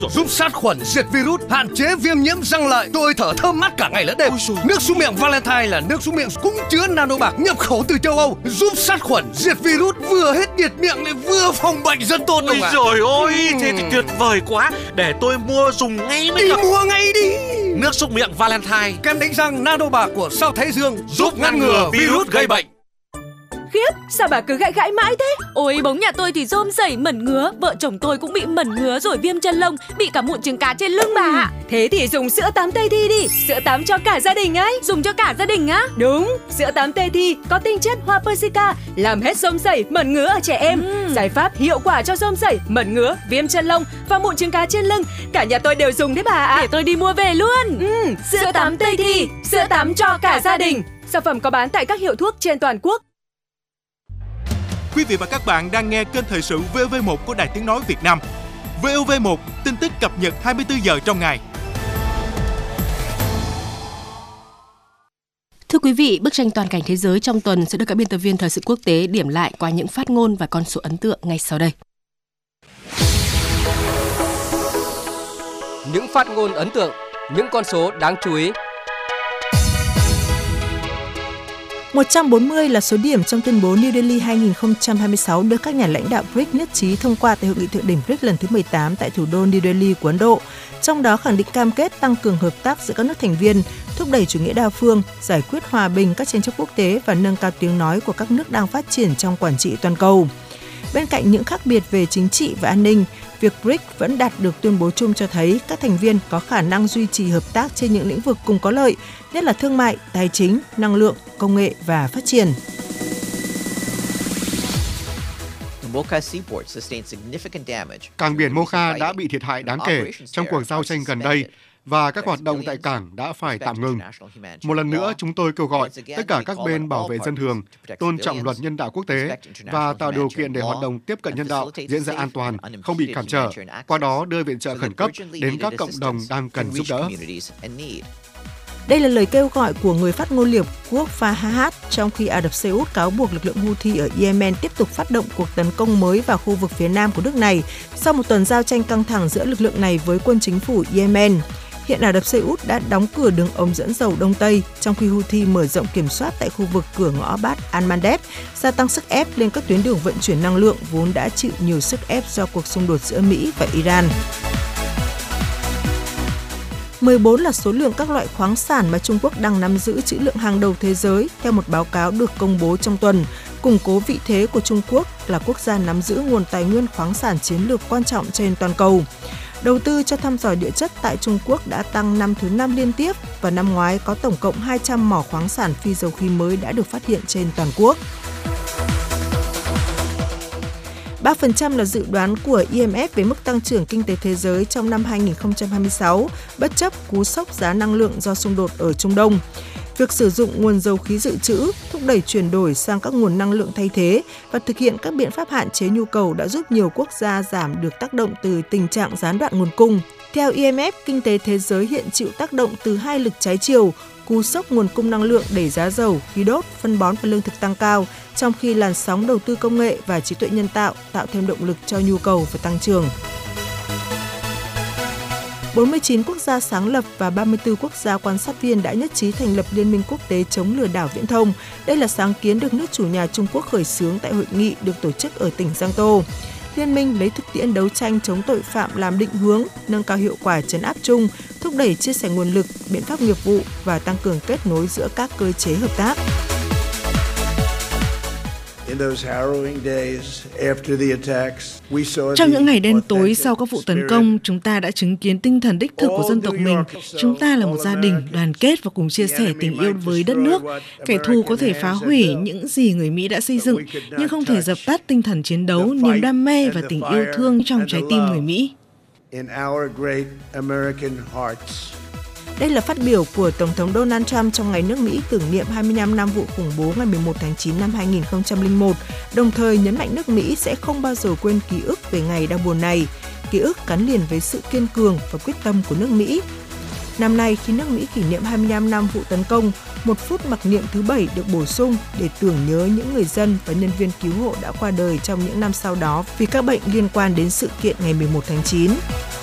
giúp sát khuẩn, diệt virus, hạn chế viêm nhiễm răng lợi. Tôi thở thơm mát cả ngày lẫn đêm. Nước súc miệng Valentine là nước súc miệng cũng chứa nano bạc nhập khẩu từ châu Âu, giúp sát khuẩn, diệt virus, vừa hết nhiệt miệng lại vừa phòng bệnh rất tốt. Ôi trời ơi, thế thì tuyệt vời quá. Để tôi mua dùng ngay mới được. Mua ngay đi. Nước súc miệng Valentine, kem đánh răng nano bạc của Sao Thái Dương giúp ngăn ngừa virus gây bệnh. Khiếp, sao bà cứ gãi mãi thế? Ôi, bóng nhà tôi thì rôm rẩy mẩn ngứa, vợ chồng tôi cũng bị mẩn ngứa rồi viêm chân lông, bị cả mụn trứng cá trên lưng bà ạ. Thế thì dùng sữa tắm Tây Thi đi, sữa tắm cho cả gia đình ấy. Dùng cho cả gia đình á? Đúng, sữa tắm Tây Thi có tinh chất hoa Persica, làm hết rôm rẩy, mẩn ngứa ở trẻ em. Giải pháp hiệu quả cho rôm rẩy, mẩn ngứa, viêm chân lông và mụn trứng cá trên lưng. Cả nhà tôi đều dùng đấy bà ạ. Để tôi đi mua về luôn. Sữa tắm Tây Thi, sữa tắm cho cả gia đình. Sản phẩm có bán tại các hiệu thuốc trên toàn quốc. Quý vị và các bạn đang nghe kênh thời sự VOV1 của Đài Tiếng nói Việt Nam. VOV1, tin tức cập nhật 24 giờ trong ngày. Thưa quý vị, bức tranh toàn cảnh thế giới trong tuần sẽ được các biên tập viên thời sự quốc tế điểm lại qua những phát ngôn và con số ấn tượng ngay sau đây. Những phát ngôn ấn tượng, những con số đáng chú ý. 140 là số điểm trong tuyên bố New Delhi 2026 được các nhà lãnh đạo BRICS nhất trí thông qua tại Hội nghị Thượng đỉnh BRICS lần thứ 18 tại thủ đô New Delhi của Ấn Độ. Trong đó khẳng định cam kết tăng cường hợp tác giữa các nước thành viên, thúc đẩy chủ nghĩa đa phương, giải quyết hòa bình các tranh chấp quốc tế và nâng cao tiếng nói của các nước đang phát triển trong quản trị toàn cầu. Bên cạnh những khác biệt về chính trị và an ninh, việc BRICS vẫn đạt được tuyên bố chung cho thấy các thành viên có khả năng duy trì hợp tác trên những lĩnh vực cùng có lợi, nhất là thương mại, tài chính, năng lượng, công nghệ và phát triển. Cảng biển Mocha đã bị thiệt hại đáng kể trong cuộc giao tranh gần đây và các hoạt động tại cảng đã phải tạm ngừng. Một lần nữa, chúng tôi kêu gọi tất cả các bên bảo vệ dân thường, tôn trọng luật nhân đạo quốc tế và tạo điều kiện để hoạt động tiếp cận nhân đạo diễn ra an toàn, không bị cản trở, qua đó đưa viện trợ khẩn cấp đến các cộng đồng đang cần giúp đỡ. Đây là lời kêu gọi của người phát ngôn Liên Hợp Quốc Fahad trong khi Ả Rập Xê Út cáo buộc lực lượng Houthi ở Yemen tiếp tục phát động cuộc tấn công mới vào khu vực phía nam của nước này sau một tuần giao tranh căng thẳng giữa lực lượng này với quân chính phủ Yemen. Hiện Ả Rập Xê Út đã đóng cửa đường ống dẫn dầu Đông Tây, trong khi Houthi mở rộng kiểm soát tại khu vực cửa ngõ Bab al-Mandeb, gia tăng sức ép lên các tuyến đường vận chuyển năng lượng vốn đã chịu nhiều sức ép do cuộc xung đột giữa Mỹ và Iran. 14 là số lượng các loại khoáng sản mà Trung Quốc đang nắm giữ trữ lượng hàng đầu thế giới, theo một báo cáo được công bố trong tuần, củng cố vị thế của Trung Quốc là quốc gia nắm giữ nguồn tài nguyên khoáng sản chiến lược quan trọng trên toàn cầu. Đầu tư cho thăm dò địa chất tại Trung Quốc đã tăng năm thứ 5 liên tiếp và năm ngoái có tổng cộng 200 mỏ khoáng sản phi dầu khí mới đã được phát hiện trên toàn quốc. 3% là dự đoán của IMF về mức tăng trưởng kinh tế thế giới trong năm 2026, bất chấp cú sốc giá năng lượng do xung đột ở Trung Đông. Việc sử dụng nguồn dầu khí dự trữ, thúc đẩy chuyển đổi sang các nguồn năng lượng thay thế và thực hiện các biện pháp hạn chế nhu cầu đã giúp nhiều quốc gia giảm được tác động từ tình trạng gián đoạn nguồn cung. Theo IMF, kinh tế thế giới hiện chịu tác động từ hai lực trái chiều, cú sốc nguồn cung năng lượng đẩy giá dầu, khí đốt, phân bón và lương thực tăng cao, trong khi làn sóng đầu tư công nghệ và trí tuệ nhân tạo tạo thêm động lực cho nhu cầu và tăng trưởng. 49 quốc gia sáng lập và 34 quốc gia quan sát viên đã nhất trí thành lập Liên minh quốc tế chống lừa đảo viễn thông. Đây là sáng kiến được nước chủ nhà Trung Quốc khởi xướng tại hội nghị được tổ chức ở tỉnh Giang Tô. Liên minh lấy thực tiễn đấu tranh chống tội phạm làm định hướng, nâng cao hiệu quả trấn áp chung, thúc đẩy chia sẻ nguồn lực, biện pháp nghiệp vụ và tăng cường kết nối giữa các cơ chế hợp tác. Trong những ngày đen tối sau các vụ tấn công, chúng ta đã chứng kiến tinh thần đích thực của dân tộc mình. Chúng ta là một gia đình, đoàn kết và cùng chia sẻ tình yêu với đất nước. Kẻ thù có thể phá hủy những gì người Mỹ đã xây dựng, nhưng không thể dập tắt tinh thần chiến đấu, niềm đam mê và tình yêu thương trong trái tim người Mỹ. Đây là phát biểu của Tổng thống Donald Trump trong ngày nước Mỹ tưởng niệm 25 năm vụ khủng bố ngày 11 tháng 9 năm 2001, đồng thời nhấn mạnh nước Mỹ sẽ không bao giờ quên ký ức về ngày đau buồn này. Ký ức gắn liền với sự kiên cường và quyết tâm của nước Mỹ. Năm nay, khi nước Mỹ kỷ niệm 25 năm vụ tấn công, một phút mặc niệm thứ 7 được bổ sung để tưởng nhớ những người dân và nhân viên cứu hộ đã qua đời trong những năm sau đó vì các bệnh liên quan đến sự kiện ngày 11 tháng 9.